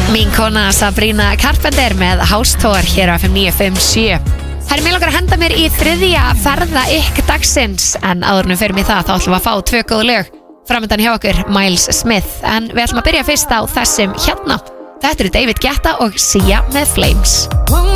Mín kona Sabrina Carpenter með Hástóar hér á FM 957. Það mér langar að henda mér í þriðja ferða ykk dagsins, en áðurnum fyrir mig það þá ætlum við að fá 2 góð lög framöndan hjá okkur, Miles Smith, en við ætlum að byrja fyrst á þessum hérna. Þetta eru David Guetta og Sia með Flames.